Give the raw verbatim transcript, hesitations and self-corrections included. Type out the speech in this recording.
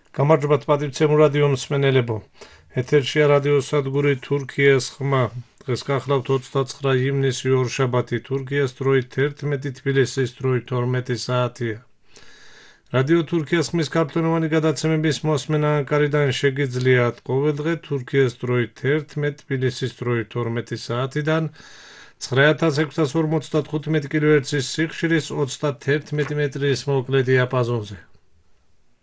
გამარჯობა პატივცემულ რადიო მსმენელებო. ეთერშია რადიო სადგური თურქიას ხმა. დღეს გახლავთ ოცდაცხრა ივნისი ორშაბათი თურქიას დროით ერთმეტი თბილისის დროით თორმეტი საათია. რადიო თურქიას ხმის ქართულოვანი გადაცემების მოსმენა ანკარიდან შეგიძლიათ ყოველდღე თურქიას დროით ერთმეტი თბილისის დროით თორმეტი საათიდან ცხრა ათას ექვსსა ორმოცდათხუთმეტი კილოჰერცის სიხშირის ოცდათერთმეტი მეტრის მოკლე დიაპაზონზე.